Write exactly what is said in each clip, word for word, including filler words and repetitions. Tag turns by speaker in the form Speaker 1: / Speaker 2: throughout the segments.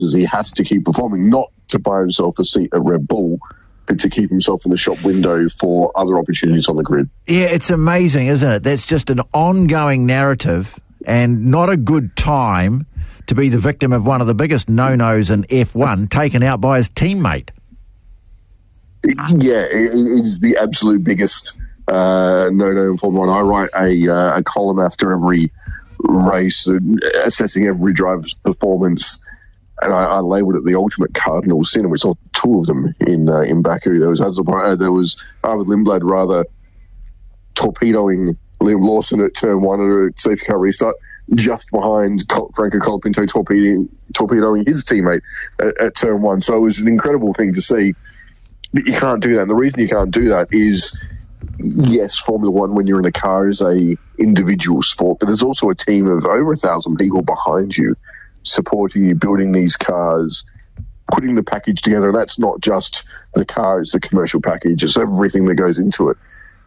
Speaker 1: he has to keep performing, not to buy himself a seat at Red Bull, but to keep himself in the shop window for other opportunities on the grid.
Speaker 2: Yeah, it's amazing, isn't it? That's just an ongoing narrative and not a good time to be the victim of one of the biggest no-nos in F one, taken out by his teammate.
Speaker 1: Yeah, it's the absolute biggest uh, no-no in Formula One. I write a, uh, a column after every race, assessing every driver's performance, and I, I labelled it the ultimate cardinal sin, and we saw two of them in uh, in Baku. There was uh, there was Arvid Lindblad rather torpedoing Liam Lawson at turn one at a safety car restart, just behind Col- Franco Colapinto torpedoing, torpedoing his teammate at, at turn one. So it was an incredible thing to see. But you can't do that, and the reason you can't do that is, yes, Formula One, when you're in a car, is a individual sport, but there's also a team of over a thousand people behind you, supporting you, building these cars, putting the package together. And that's not just the car, it's the commercial package, it's everything that goes into it.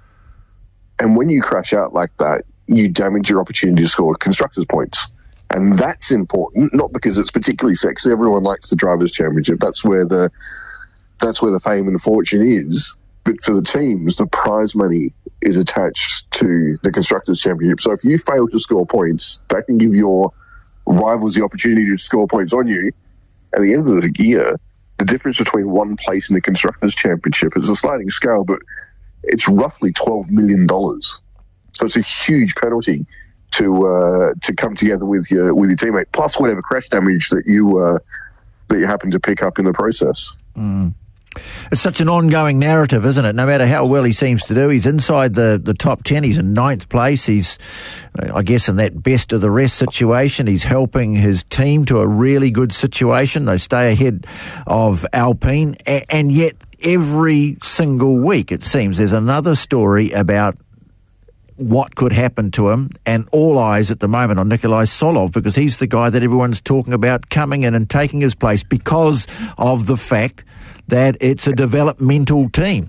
Speaker 1: And when you crash out like that, you damage your opportunity to score constructors' points. And that's important, not because it's particularly sexy. Everyone likes the Drivers' Championship. That's where the that's where the fame and fortune is. But for the teams, the prize money is attached to the Constructors' Championship. So if you fail to score points, that can give your rivals the opportunity to score points on you. At the end of the year, the difference between one place in the Constructors' Championship is a sliding scale, but it's roughly twelve million dollars. So it's a huge penalty to uh, to come together with your with your teammate, plus whatever crash damage that you uh, that you happen to pick up in the process.
Speaker 2: Mm. It's such an ongoing narrative, isn't it? No matter how well he seems to do, he's inside the, the top ten. He's in ninth place. He's, I guess, in that best of the rest situation. He's helping his team to a really good situation. They stay ahead of Alpine. A- and yet, every single week, it seems, there's another story about what could happen to him, and all eyes at the moment on Nikolai Solov, because he's the guy that everyone's talking about coming in and taking his place because of the fact that it's a developmental team.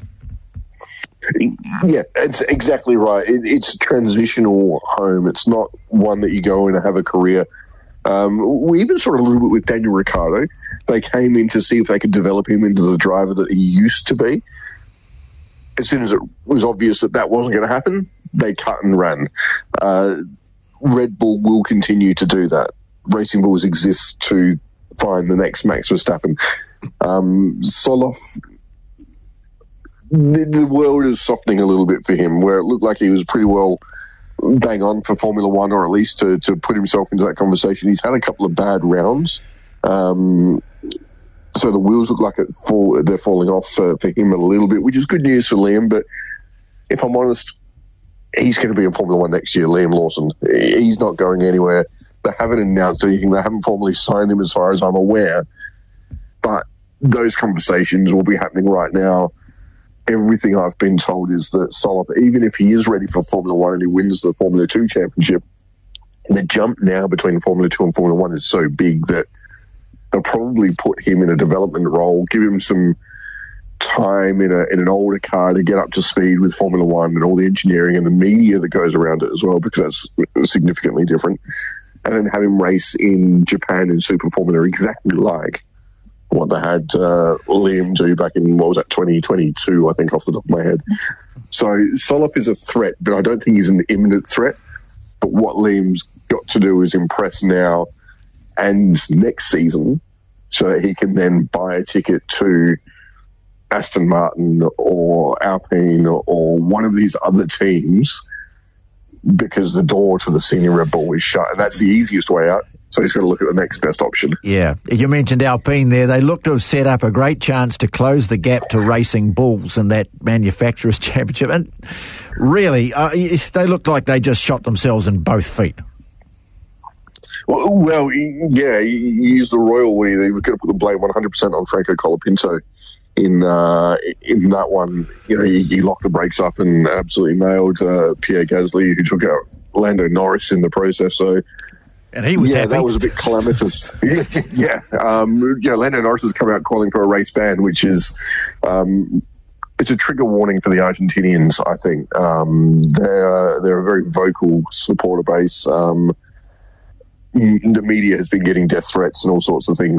Speaker 1: Yeah, it's exactly right. It, it's a transitional home. It's not one that you go in and have a career. Um, we even saw it a little bit with Daniel Ricciardo. They came in to see if they could develop him into the driver that he used to be. As soon as it was obvious that that wasn't going to happen, they cut and ran. Uh, Red Bull will continue to do that. Racing Bulls exists to find the next Max Verstappen. Um, Solov, the, the world is softening a little bit for him, where it looked like he was pretty well bang on for Formula One, or at least to, to put himself into that conversation. He's had a couple of bad rounds. Um, so the wheels look like it fall, they're falling off for, for him a little bit, which is good news for Liam. But if I'm honest, he's going to be in Formula One next year, Liam Lawson. He's not going anywhere. They haven't announced anything. They haven't formally signed him as far as I'm aware. But those conversations will be happening right now. Everything I've been told is that Solov, even if he is ready for Formula One and he wins the Formula Two championship, the jump now between Formula Two and Formula One is so big that they'll probably put him in a development role, give him some time in a in an older car to get up to speed with Formula One and all the engineering and the media that goes around it as well, because that's significantly different. And then have him race in Japan in Super Formula exactly like what they had uh, Liam do back in, what was that, twenty twenty-two, I think, off the top of my head. So Solov is a threat, but I don't think he's an imminent threat. But what Liam's got to do is impress now and next season, so that he can then buy a ticket to Aston Martin or Alpine or, or one of these other teams, because the door to the senior Red Bull is shut, and that's the easiest way out. So he's got to look at the next best option.
Speaker 2: Yeah. You mentioned Alpine there. They look to have set up a great chance to close the gap to Racing Bulls in that Manufacturers' Championship. And really, uh, they looked like they just shot themselves in both feet.
Speaker 1: Well, well yeah, he used the royal we. They were going to put the blame one hundred percent on Franco Colapinto in uh, in that one. You know, he, he locked the brakes up and absolutely nailed uh, Pierre Gasly, who took out Lando Norris in the process. So,
Speaker 2: and he was
Speaker 1: yeah,
Speaker 2: happy.
Speaker 1: that was a bit calamitous. yeah, um, yeah. Lando Norris has come out calling for a race ban, which is um, it's a trigger warning for the Argentinians. I think um, they're they're a very vocal supporter base. Um, the media has been getting death threats and all sorts of things.